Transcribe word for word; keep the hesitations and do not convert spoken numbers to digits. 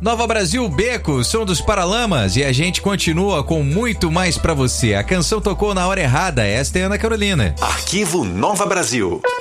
Nova Brasil, Beco, som dos Paralamas, e a gente continua com muito mais pra você. A canção tocou na hora errada, esta é Ana Carolina. Arquivo Nova Brasil.